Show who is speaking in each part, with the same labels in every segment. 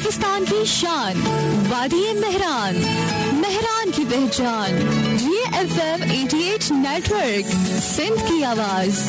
Speaker 1: बलूचिस्तान की शान, वादी मेहरान, मेहरान की पहचान, ये FM 88 नेटवर्क, सिंध की आवाज।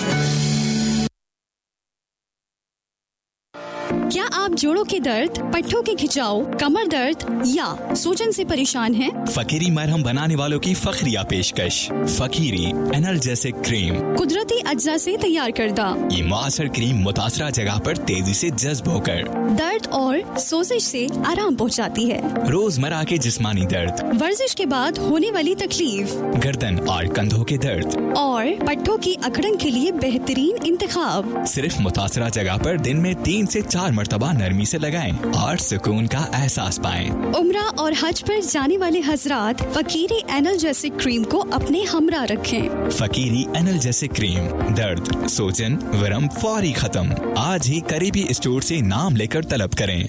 Speaker 1: क्या आप जोड़ों के दर्द, पट्टों के खिंचाव, कमर दर्द या सूजन से परेशान हैं?
Speaker 2: फकीरी मरहम बनाने वालों की फखरिया पेशकश, फकीरी एनाल्जेसिक क्रीम,
Speaker 1: कुदरती अज्जा से तैयार करदा।
Speaker 2: ये मुआसर क्रीम मुतासरा जगह पर तेजी से जज्ब होकर
Speaker 1: दर्द और सोजिश से आराम पहुंचाती है।
Speaker 2: रोजमर्रा के जिस्मानी दर्द,
Speaker 1: वर्जिश के बाद होने वाली तकलीफ,
Speaker 2: गर्दन और कंधों के दर्द
Speaker 1: और पट्टों की अकड़न के लिए बेहतरीन इंतखाब।
Speaker 2: सिर्फ मुतासरा जगह पर दिन में 3 से 4 मर्तबा नरमी से लगाएं और सुकून का एहसास पाएं।
Speaker 1: उम्रा और हज पर जाने वाले हजरात फकीरी एनाल्जेसिक क्रीम को अपने हमरा रखें।
Speaker 2: फकीरी एनाल्जेसिक क्रीम, दर्द, सोजन, वरम फौरी खत्म। आज ही करीबी स्टोर से नाम लेकर तलब करें।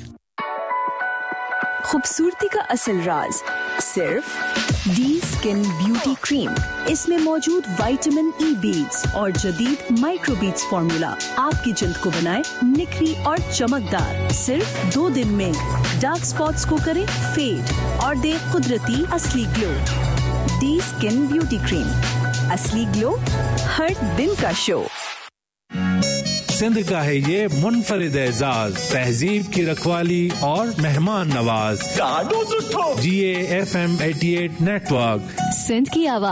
Speaker 3: खूबसूरती का असल राज सिर्फ डी स्किन ब्यूटी क्रीम। इसमें मौजूद विटामिन ई बीड्स और जदीद माइक्रो बीड्स फॉर्मूला आपकी जल्द को बनाए निखरी और चमकदार। सिर्फ 2 दिन में डार्क स्पॉट्स को करे फेड और दे कुदरती असली glow. D skin beauty cream, असली ग्लो हर दिन का शो।
Speaker 4: सिंध का है ये मुनफरिद एजाज, तहजीब की रखवाली और मेहमान Nawaz. GA FM 88 network,
Speaker 1: Sindh की आवाज।